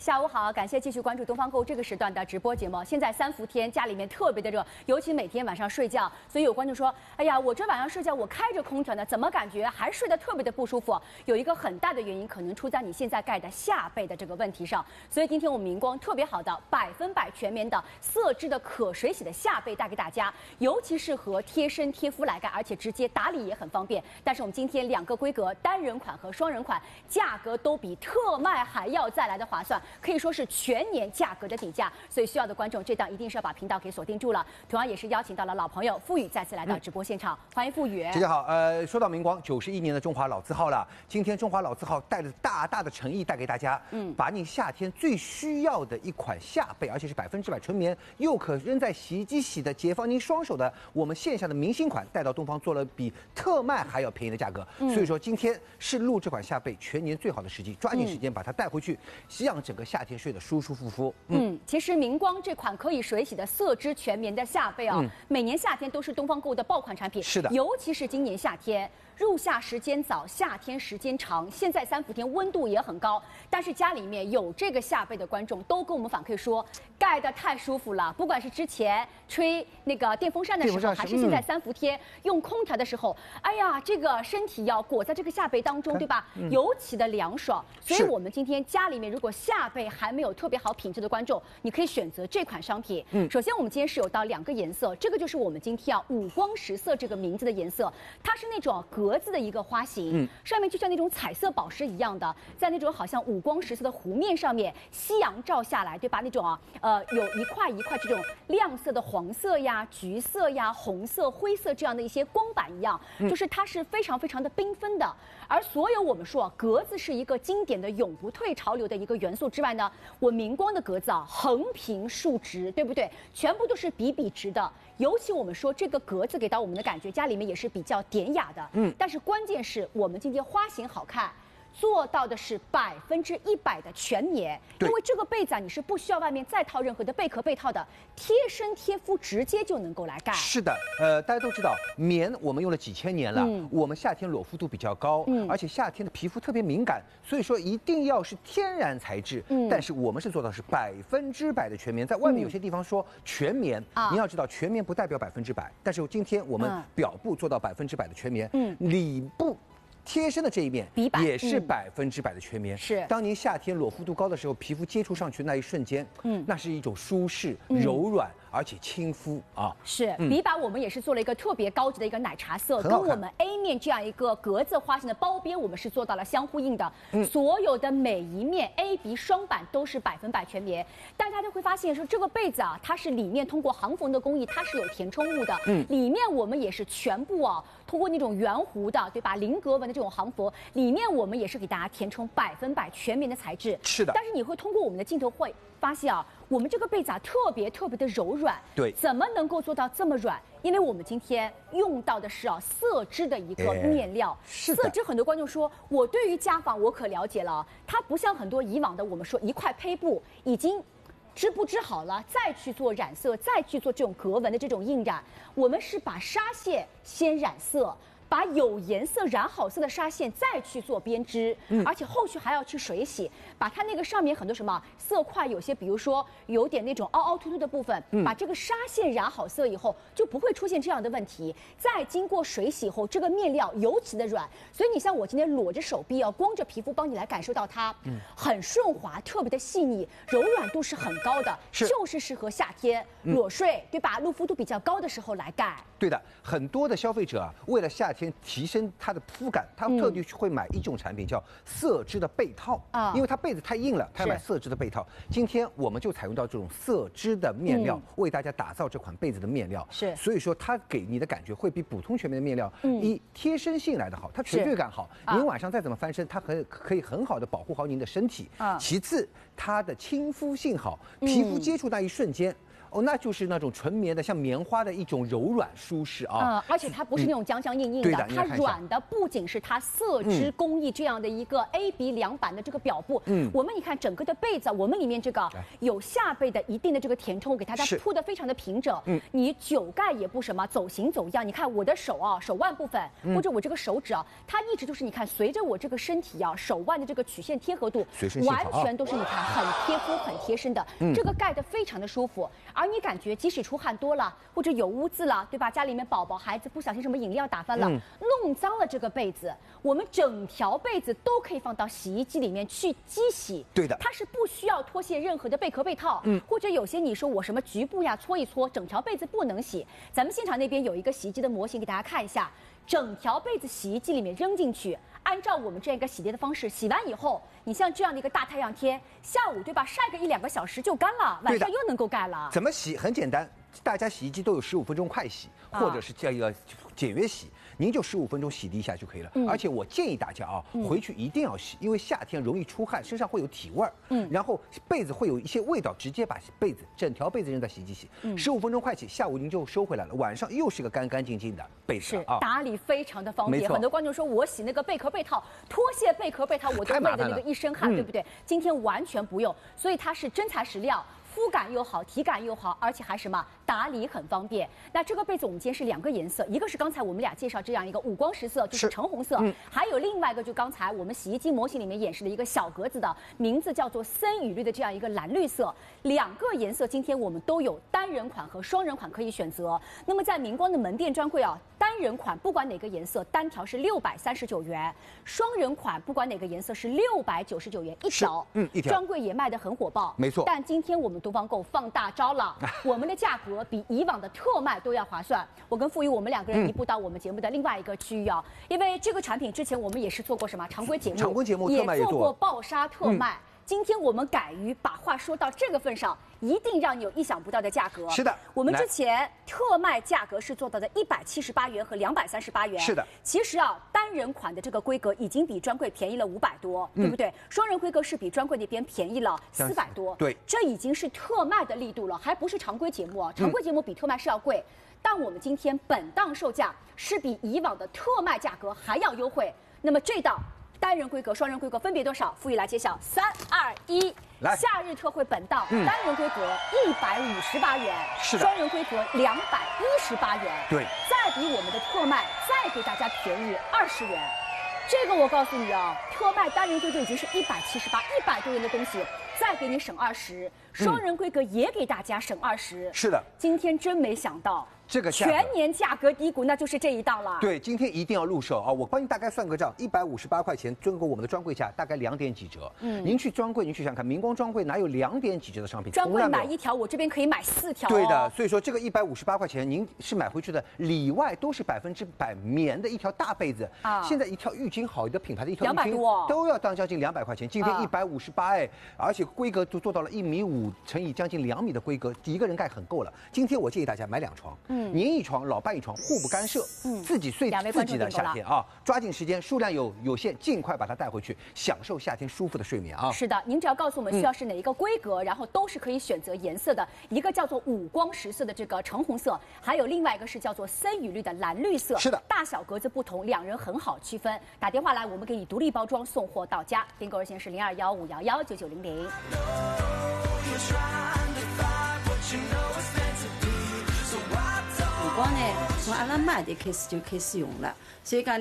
下午好，感谢继续关注东方购这个时段的直播节目。现在3伏天，家里面特别的热，尤其每天晚上睡觉，所以有观众说：“哎呀，我这晚上睡觉我开着空调呢，怎么感觉还睡得特别的不舒服？”有一个很大的原因，可能出在你现在盖的下被的这个问题上。所以今天我们明光特别好的100%全棉的色织的可水洗的下被带给大家，尤其适合贴身贴肤来盖，而且直接打理也很方便。但是我们今天2个规格，单人款和双人款，价格都比特卖还要再来的划算。可以说是全年价格的底价，所以需要的观众这档一定是要把频道给锁定住了。同样也是邀请到了老朋友傅宇再次来到直播现场，欢迎傅宇。 大家好，说到明光91年的中华老字号了，今天中华老字号带着大大的诚意带给大家，把你夏天最需要的一款下被，而且是100%纯棉，又可扔在洗衣机洗的，解放您双手的我们线下的明星款，带到东方做了比特卖还要便宜的价格。所以说今天是录这款下被全年最好的时机，抓紧时间把它带回去，让整个夏天睡得舒舒服服。 其实明光这款可以水洗的色织全棉的下被每年夏天都是东方购的爆款产品。 是的， 尤其是今年夏天。入夏时间早，夏天时间长，现在3伏天温度也很高，但是家里面有这个下被的观众都跟我们反馈说，盖得太舒服了。不管是之前吹那个电风扇的时候，还是现在3伏天用空调的时候，哎呀，这个身体要裹在这个下被当中，对吧？尤其的凉爽。所以我们今天家里面如果下被还没有特别好品质的观众，你可以选择这款商品。首先我们今天是有到2个颜色，这个就是我们今天五光十色这个名字的颜色，它是那种格子的一个花型，上面就像那种彩色宝石一样的，在那种好像五光十色的湖面上面，夕阳照下来，对吧？那种有一块一块这种亮色的黄色呀、橘色呀、红色、灰色这样的一些光板一样，就是它是非常非常的缤纷的。而所有我们说格子是一个经典的永不退潮流的一个元素之外呢，我明光的格子横平竖直，对不对？全部都是笔直的。尤其我们说这个格子给到我们的感觉，家里面也是比较典雅的。但是关键是我们今天花型好看。做到的是100%的全棉，因为这个被子你是不需要外面再套任何的贝壳被套的，贴身贴肤直接就能够来盖。 是的，大家都知道棉我们用了几千年了，我们夏天裸肤度比较高，而且夏天的皮肤特别敏感，所以说一定要是天然材质。但是我们是做到是100%的全棉，在外面有些地方说全棉，您要知道全棉不代表100%，但是今天我们表布做到100%的全棉，里部。贴身的这一面也是100%的全棉。 是， 当您夏天裸肤度高的时候，皮肤接触上去那一瞬间，那是一种舒适、柔软而且亲肤啊。 是，笔板我们也是做了一个特别高级的一个奶茶色，跟我们 A 面这样一个格子花型的包边，我们是做到了相呼应的。所有的每一面 A、B 双版都是100%全棉。大家就会发现说，这个被子它是里面通过航缝的工艺，它是有填充物的。里面我们也是全部通过那种圆弧的，对吧？菱格纹的这种航缝，里面我们也是给大家填充100%全棉的材质。 是的。 但是你会通过我们的镜头会发现我们这个被子特别的柔软。 对。 怎么能够做到这么软？因为我们今天用到的是色织的一个面料。 是的。 色织很多观众说，我对于家纺我可了解了，它不像很多以往的我们说一块胚布已经。织不织好了，再去做染色，再去做这种格纹的这种印染。我们是把纱线先染色，把有颜色染好色的纱线再去做编织，而且后续还要去水洗，把它那个上面很多什么色块，有些比如说有点那种凹凹凸凸的部分，把这个纱线染好色以后，就不会出现这样的问题。再经过水洗后，这个面料尤其的软，所以你像我今天裸着手臂光着皮肤帮你来感受到它，很顺滑，特别的细腻，柔软度是很高的，就是适合夏天裸睡，对吧？露肤度比较高的时候来盖。 对的，很多的消费者为了夏天提升它的肤感，他特地会买一种产品叫色织的被套因为它被子太硬了，他买色织的被套。今天我们就采用到这种色织的面料，为大家打造这款被子的面料。所以说它给你的感觉会比普通全棉的面料贴身性来的好，它垂坠感好，您晚上再怎么翻身，它可以很好的保护好您的身体。其次，它的亲肤性好，皮肤接触那一瞬间。 哦，那就是那种纯棉的，像棉花的一种柔软舒适啊。 而且它不是那种僵僵硬硬的，它软的不仅是它色织工艺这样的一个 A B 两版的这个表布，我们你看整个的被子，我们里面这个有下背的一定的这个填充，我给大家铺的非常的平整，你九盖也不什么走形走样。你看我的手啊，手腕部分或者我这个手指啊，它一直就是你看随着我这个身体啊，手腕的这个曲线贴合度，完全都是你看很贴肤很贴身的，这个盖的非常的舒服。而你感觉即使出汗多了或者有污渍了，对吧？家里面宝宝孩子不小心什么饮料打翻了，弄脏了这个被子，我们整条被子都可以放到洗衣机里面去机洗。 对的， 它是不需要脱卸任何的贝壳被套，或者有些你说我什么局部呀搓一搓，整条被子不能洗。咱们现场那边有一个洗衣机的模型给大家看一下，整条被子洗衣机里面扔进去，按照我们这样一个洗涤的方式，洗完以后，你像这样的一个大太阳天，下午对吧，晒个1-2个小时就干了，晚上又能够盖了。 怎么洗？很简单，大家洗衣机都有15分钟快洗，或者是这个简约洗。您就15分钟洗涤一下就可以了。而且我建议大家啊，回去一定要洗，因为夏天容易出汗，身上会有体味儿。然后被子会有一些味道，直接把被子整条被子扔在洗衣机洗，15分钟快洗，下午您就收回来了，晚上又是个干干净净的被子啊， 打理非常的方便。很多观众说我洗那个贝壳被套，脱卸贝壳被套，我都累的那个一身汗，对不对？今天完全不用，所以它是真材实料。肤感又好，体感又好，而且还什么打理很方便。那这个被子我们今天是2个颜色，一个是刚才我们俩介绍这样一个五光十色，就是橙红色，还有另外一个就刚才我们洗衣机模型里面演示的一个小格子的，名字叫做森雨绿的这样一个蓝绿色。2个颜色今天我们都有单人款和双人款可以选择。那么在明光的门店专柜啊，单人款不管哪个颜色单条是639元，双人款不管哪个颜色是699元一条。 一条。 专柜也卖得很火爆， 没错。 但今天我们东方购放大招了，我们的价格比以往的特卖都要划算。我跟傅宇我们2个人移步到我们节目的另外一个区域啊，因为这个产品之前我们也是做过什么常规节目，也做过爆杀特卖。今天我们敢于把话说到这个份上，一定让你有意想不到的价格。 是的， 我们之前特卖价格是做到的178元和238元。 是的， 其实啊，单人款的这个规格已经比专柜便宜了500多，对不对？双人规格是比专柜那边便宜了400多。 对， 这已经是特卖的力度了，还不是常规节目啊。常规节目比特卖是要贵，但我们今天本档售价是比以往的特卖价格还要优惠。那么这档单人规格、双人规格分别多少？傅宇来揭晓，3、2、1。 来， 夏日特惠本档单人规格158元， 是的， 双人规格218元。 对， 再比我们的特卖再给大家便宜20元。这个我告诉你啊，特卖单人规格已经是178，100多元的东西，再给你省20，双人规格也给大家省20。 是的， 今天真没想到。 这个全年价格低谷，那就是这一档了。 对，今天一定要入手啊！我帮你大概算个账，158块钱，中国我们的专柜价大概2点几折。您去专柜，您去想看，明光专柜哪有2点几折的商品？ 专柜买1条，我这边可以买4条。 对的，所以说这个158块钱，您是买回去的，里外都是100%棉的一条大被子。现在一条浴巾好的品牌的一条浴巾都要当将近200块钱，今天158哎，而且规格都做到了1.5米乘以将近2米的规格，一个人盖很够了。今天我建议大家买2床。您一床，老伴一床，互不干涉，自己睡自己的夏天啊！抓紧时间，数量有限，尽快把它带回去，享受夏天舒服的睡眠啊！ 是的，您只要告诉我们需要是哪一个规格，然后都是可以选择颜色的，一个叫做五光十色的这个橙红色，还有另外一个是叫做森雨绿的蓝绿色。 是的， 大小格子不同，2人很好区分。打电话来，我们给你独立包装，送货到家。订购热线是0215119900。 光呢，从阿拉妈的开始就开始用了，所以讲。